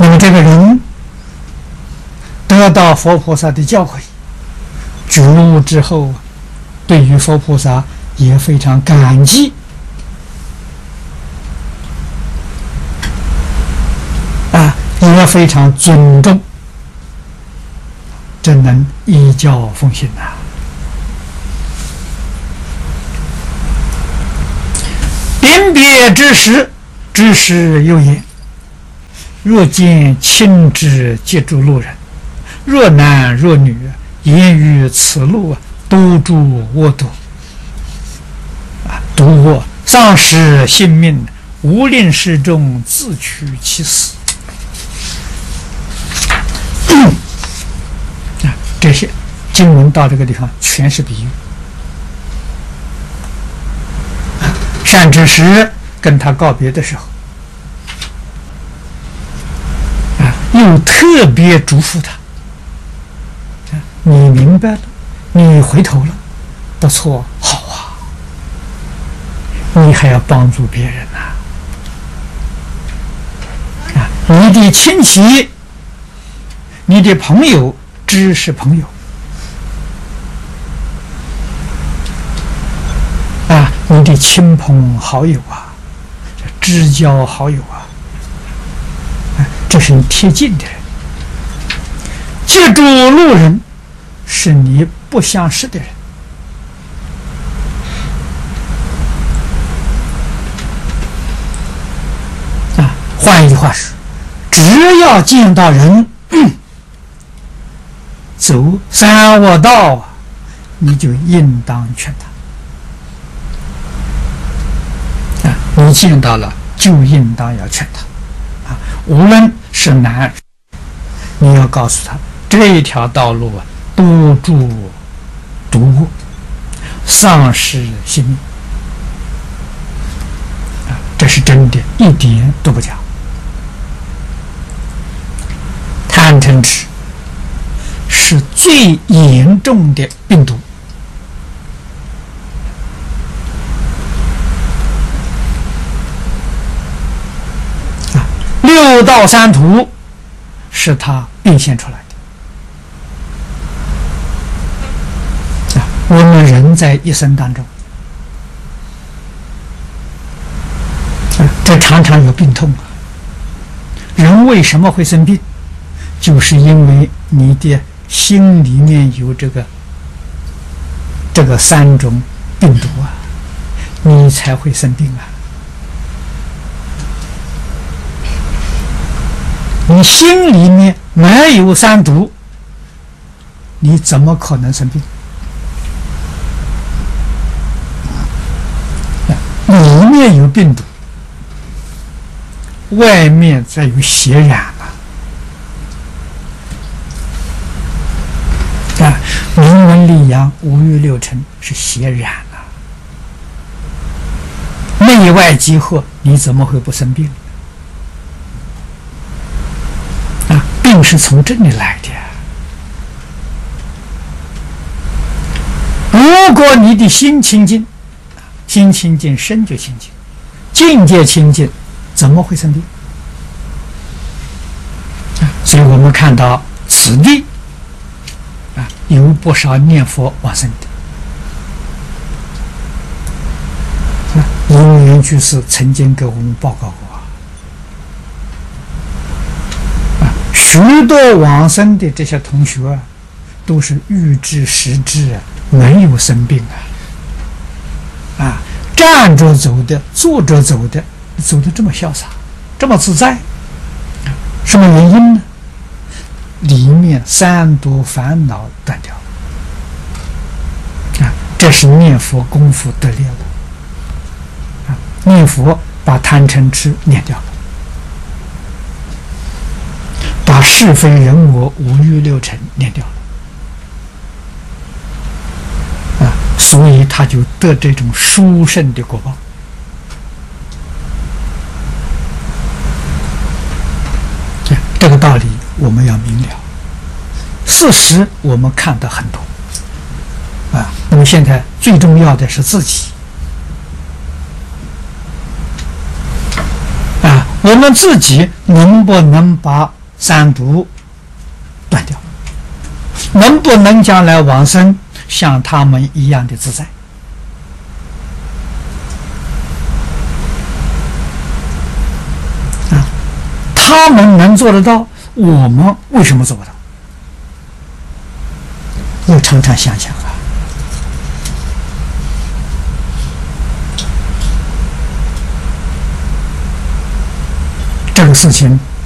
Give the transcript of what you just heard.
那么这个人得到佛菩萨的教诲，觉悟之后，对于佛菩萨也非常感激，也非常尊重，真能依教奉行啊！临别之时，知时有言：若见亲之接住路人，若男若女，言于此路，都诸恶毒毒恶，丧失性命，无令世众自取其死。这些经文到这个地方全是比喻。善知识跟他告别的时候，又特别嘱咐他：你明白了，你回头了，不错，好啊，你还要帮助别人你的亲戚，你的朋友，知识朋友你的亲朋好友知交好友这是你贴近的人。接住路人，是你不相识的人换一句话说，只要见到人走三恶道你就应当劝他你见到了就应当要劝他无论是男，你要告诉他这条道路多诸毒恶，丧失性命这是真的，一点都不假。贪嗔痴是最严重的病毒六道三途是它变现出来的我们人在一生当中这常常有病痛人为什么会生病？就是因为你的心里面有这个三种病毒你才会生病你心里面没有三毒，你怎么可能生病？里面有病毒，外面再有血染名闻利养五欲六尘是血染内外集合，你怎么会不生病？病是从这里来的如果你的心清净，心清净身就清净，境界清净，怎么会生病？所以我们看到此地有不少念佛往生的因缘居士曾经给我们报告过许多往生的这些同学都是欲知实知没有生病站着走的，坐着走的，走得这么潇洒，这么自在，什么原因呢？里面三毒烦恼断掉这是念佛功夫得力念佛把贪嗔痴念掉了，把是非人我五欲六尘念掉了所以他就得这种殊胜的果报这个道理我们要明了，事实我们看得很多那么现在最重要的是自己我们自己能不能把三毒断掉？能不能将来往生像他们一样的自在？他们能做得到，我们为什么做不到？我常常想想啊，这个事情